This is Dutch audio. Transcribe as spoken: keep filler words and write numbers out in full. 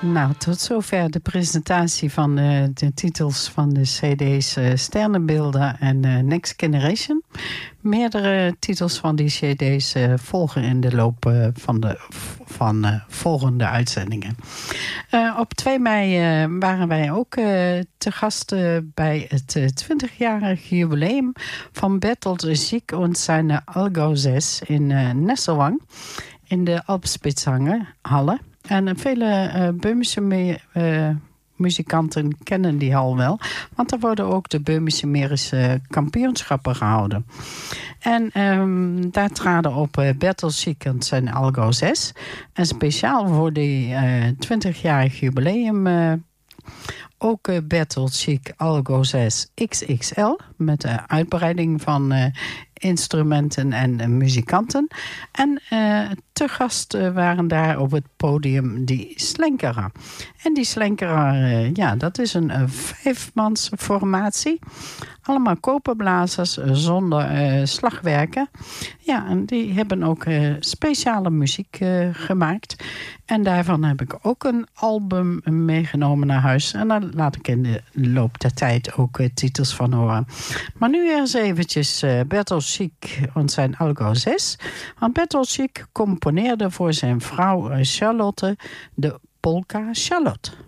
Nou, tot zover de presentatie van uh, de titels van de cd's uh, Sterrenbeelden en uh, Next Generation. Meerdere titels van die cd's uh, volgen in de loop uh, van de van, uh, volgende uitzendingen. Uh, op twee mei uh, waren wij ook uh, te gast uh, bij het uh, twintigjarig jubileum van Bertolt Ziek en zijn Algozes in uh, Nesselwang in de Alpspitzhalle. En uh, vele uh, Beumische me- uh, muzikanten kennen die hal wel, want er worden ook de Beumische Merische kampioenschappen gehouden. En um, daar traden op uh, Bertolt Ziek en zijn Algozes. En speciaal voor die uh, twintigjarig jubileum uh, ook uh, Bertolt Ziek Algozes X X L met de uitbreiding van uh, instrumenten en uh, muzikanten. En uh, te gast uh, waren daar op het podium die Slenkeraar. En die Slenkeraar, uh, ja, dat is een uh, vijfmans formatie. Allemaal koperblazers uh, zonder uh, slagwerken. Ja, en die hebben ook uh, speciale muziek uh, gemaakt. En daarvan heb ik ook een album meegenomen naar huis. En daar laat ik in de loop der tijd ook uh, titels van horen. Maar nu eens eventjes uh, Bertolt Ziek en zijn Algozes. Want Bertolt Ziek componeerde voor zijn vrouw uh, Charlotte de polka Charlotte.